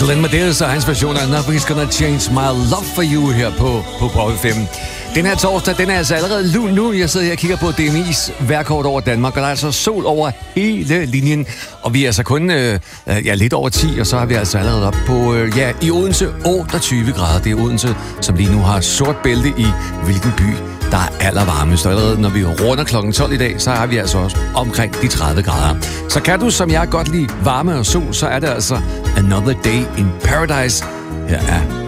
Glenn Medeiros og hans version af Nothing's Gonna Change My Love For You her på Pop FM. Den her torsdag, den er altså allerede lun nu. Jeg sidder her og kigger på DMI's vejrkort over Danmark, og der er altså sol over hele linjen. Og vi er altså kun lidt over 10, og så er vi altså allerede op på, i Odense 28 grader. Det er Odense, som lige nu har sort bælte i hvilken by der er allervarmest. Og allerede når vi runder klokken 12 i dag, så har vi altså også omkring de 30 grader. Så kan du, som jeg godt lide varme og sol, så er det altså Another Day in Paradise. Her er